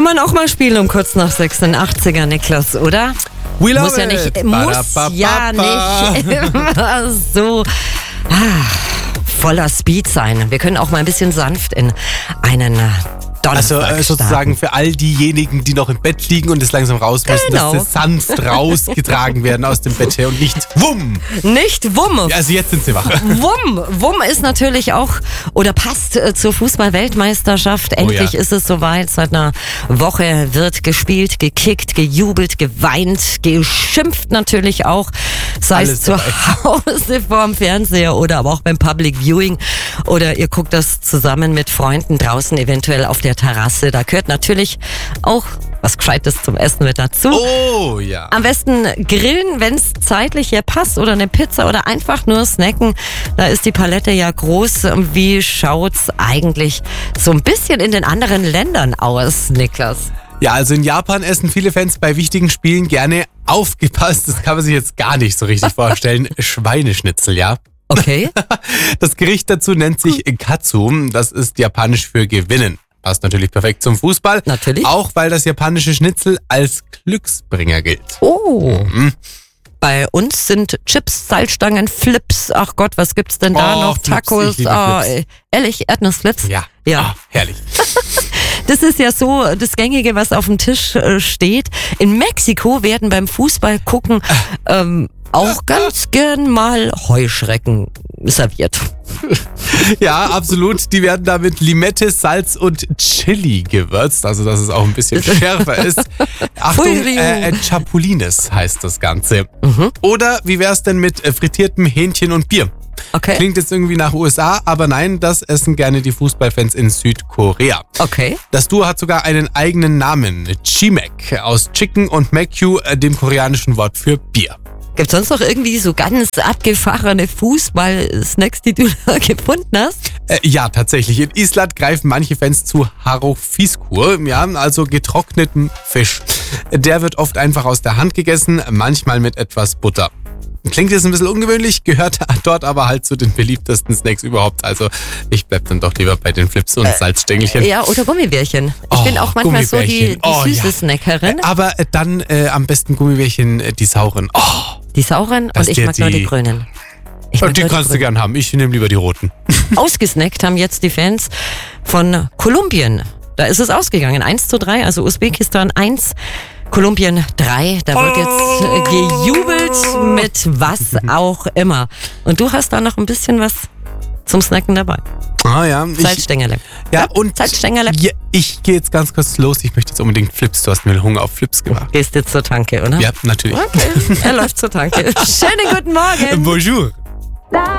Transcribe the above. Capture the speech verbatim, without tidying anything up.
Kann man auch mal spielen um kurz nach sechs in den achtziger, Niklas, oder? We love muss ja nicht, it. muss ja nicht immer so ah, voller Speed sein. Wir können auch mal ein bisschen sanft in einen Donnerstag Also äh, sozusagen für all diejenigen, die noch im Bett liegen und es langsam raus müssen, Genau. dass sie sanft rausgetragen werden aus dem Bett her und nicht wumm. Nicht Wumm. Ja, also jetzt sind sie wach. Wumm. Wumm ist natürlich auch oder passt äh, zur Fußball-Weltmeisterschaft. Endlich Oh ja. ist es soweit. Seit einer Woche wird gespielt, gekickt, gejubelt, geweint, geschimpft natürlich auch. Sei Alles es zu dabei. Hause vorm Fernseher oder aber auch beim Public Viewing. Oder ihr guckt das zusammen mit Freunden draußen, eventuell auf der Terrasse. Da gehört natürlich auch was Gescheites zum Essen mit dazu. Oh ja. Am besten grillen, wenn es zeitlich hier passt, oder eine Pizza oder einfach nur snacken. Da ist die Palette ja groß. Wie schaut's eigentlich so ein bisschen in den anderen Ländern aus, Niklas? Ja, also in Japan essen viele Fans bei wichtigen Spielen gerne aufgepasst. Das kann man sich jetzt gar nicht so richtig vorstellen. Schweineschnitzel, ja. Okay. Das Gericht dazu nennt sich Katsu. Das ist japanisch für gewinnen. Passt natürlich perfekt zum Fußball. Natürlich. Auch weil das japanische Schnitzel als Glücksbringer gilt. Oh. Mhm. Bei uns sind Chips, Salzstangen, Flips. Ach Gott, was gibt's denn da Oh, noch? Flips, Tacos. ich liebe Ah, Flips. äh, ehrlich, Erdnussflips? Ja. Ja. Ah, herrlich. Das ist ja so das Gängige, was auf dem Tisch äh, steht. In Mexiko werden beim Fußball gucken ähm, auch ganz gern mal Heuschrecken serviert. Ja, absolut. Die werden da mit Limette, Salz und Chili gewürzt. Also, dass es auch ein bisschen schärfer ist. Achtung, Pui. äh, äh, Chapulines heißt das Ganze. Mhm. Oder wie wär's denn mit äh, frittiertem Hähnchen und Bier? Okay. Klingt jetzt irgendwie nach U S A, aber nein, das essen gerne die Fußballfans in Südkorea. Okay. Das Duo hat sogar einen eigenen Namen, Chimek, aus Chicken und Mekyu, äh, dem koreanischen Wort für Bier. Gibt's sonst noch irgendwie so ganz abgefahrene Fußball-Snacks, die du da gefunden hast? Äh, ja, tatsächlich. In Island greifen manche Fans zu Harofiskur, ja, also getrockneten Fisch. Der wird oft einfach aus der Hand gegessen, manchmal mit etwas Butter. Klingt jetzt ein bisschen ungewöhnlich, gehört dort aber halt zu den beliebtesten Snacks überhaupt. Also ich bleib dann doch lieber bei den Flips und Salzstängelchen. Ja, oder Gummibärchen. Ich Oh, bin auch manchmal so die, die Gummibärchen. Oh, süße ja. Snackerin. Äh, Aber äh, dann äh, am besten Gummibärchen, äh, die sauren. Oh, Die sauren dass und ich dir mag nur die- die grünen. Ich mag die nur kannst du grünen. gern haben. Ich nehme lieber die roten. Ausgesnackt haben jetzt die Fans von Kolumbien. Da ist es ausgegangen. eins zu drei, also Usbekistan eins, Kolumbien drei. Da wird jetzt äh, gejubelt mit was auch immer. Und du hast da noch ein bisschen was zum Snacken dabei. Ah ja. Ich, Salzstängele. ja, und Salzstängele. ja, ich gehe jetzt ganz kurz los. Ich möchte jetzt unbedingt Flips. Du hast mir Hunger auf Flips gemacht. Gehst jetzt zur Tanke, oder? Ja, natürlich. Okay, er läuft zur Tanke. Schönen guten Morgen. Bonjour.